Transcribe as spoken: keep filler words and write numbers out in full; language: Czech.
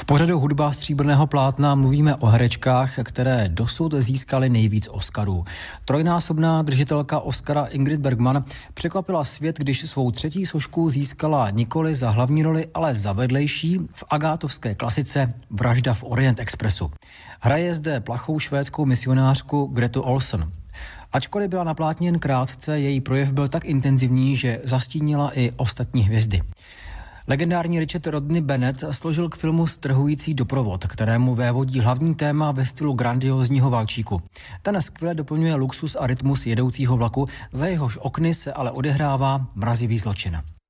V pořadu Hudba stříbrného plátna mluvíme o herečkách, které dosud získaly nejvíc Oscarů. Trojnásobná držitelka Oscara Ingrid Bergman překvapila svět, když svou třetí sošku získala nikoli za hlavní roli, ale za vedlejší v agátovské klasice Vražda v Orient Expressu. Hraje zde plachou švédskou misionářku Gretu Olsen. Ačkoliv byla na plátně jen krátce, její projev byl tak intenzivní, že zastínila i ostatní hvězdy. Legendární Richard Rodney Bennett složil k filmu strhující doprovod, kterému vévodí hlavní téma ve stylu grandiózního valčíku. Ten skvěle doplňuje luxus a rytmus jedoucího vlaku, za jehož okny se ale odehrává mrazivý zločin.